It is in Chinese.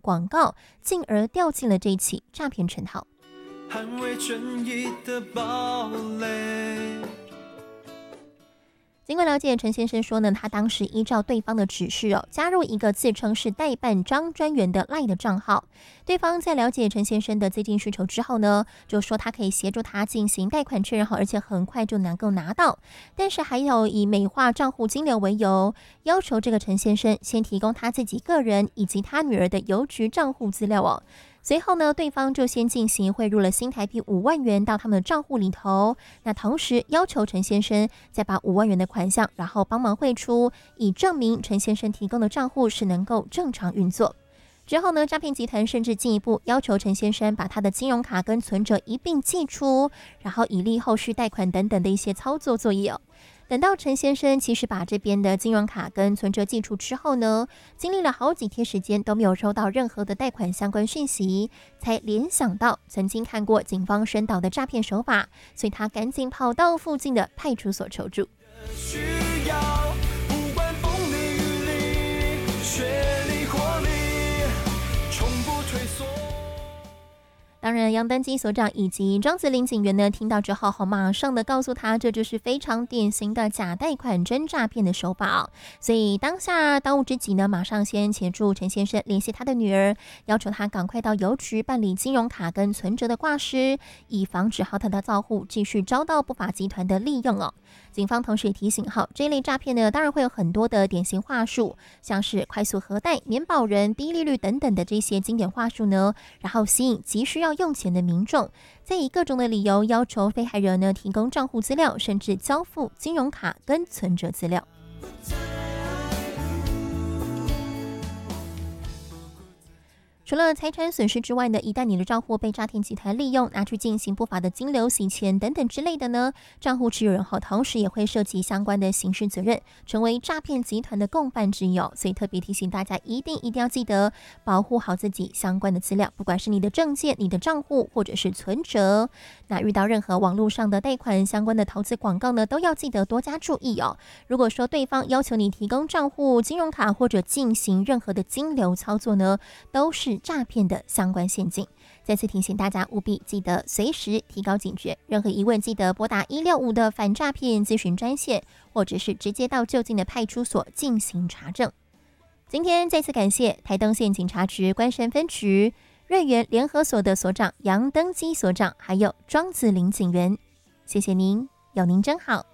广告，进而掉进了这起诈骗圈套。 捍卫正义的堡垒。 经过了解，陈先生说呢，他当时依照对方的指示加入一个自称是代办张专员的 LINE 的账号。对方在了解陈先生的资金需求之后呢，就说他可以协助他进行贷款确认后，而且很快就能够拿到。但是还有以美化账户金流为由，要求这个陈先生先提供他自己个人以及他女儿的邮局账户资料。随后呢，对方就先进行汇入了新台币5万元到他们的账户里头，那同时要求陈先生再把5万元的款项，然后帮忙汇出，以证明陈先生提供的账户是能够正常运作。之后呢，诈骗集团甚至进一步要求陈先生把他的金融卡跟存折一并寄出，然后以利后续贷款等等的一些操作作业。等到陈先生其实把这边的金融卡跟存折寄出之后呢，经历了好几天时间都没有收到任何的贷款相关讯息，才联想到曾经看过警方宣导的诈骗手法，所以他赶紧跑到附近的派出所求助。 需要不管风里雨里，血里火里，从不退缩。 当然，杨登基所长以及庄子林警员呢，听到之后，马上的告诉他，这就是非常典型的假贷款真诈骗的手法。所以当下当务之急呢，马上先协助陈先生联系他的女儿，要求他赶快到邮局办理金融卡跟存折的挂失，以防止他的账户继续遭到不法集团的利用。警方同时也提醒这一类诈骗呢，当然会有很多的典型话术，像是快速核贷、免保人、低利率等等的这些经典话术呢，然后吸引急需要用钱的民众，再以各种的理由要求被害人呢提供账户资料，甚至交付金融卡跟存折资料。除了财产损失之外呢，一旦你的账户被诈骗集团利用拿去进行不法的金流洗钱等等之类的呢，账户持有人同时也会涉及相关的刑事责任，成为诈骗集团的共犯之一。所以特别提醒大家，一定要记得保护好自己相关的资料，不管是你的证件、你的账户或者是存折。那遇到任何网络上的贷款相关的投资广告呢，都要记得多加注意。如果说对方要求你提供账户、金融卡或者进行任何的金流操作呢，都是诈骗的相关陷阱。再次提醒大家，务必记得随时提高警觉，任何疑问记得拨打165的反诈骗咨询专线，或者是直接到就近的派出所进行查证。今天再次感谢台东县警察局关山分局瑞园联合所的所长杨登基所长，还有庄子林警员，谢谢您，有您真好。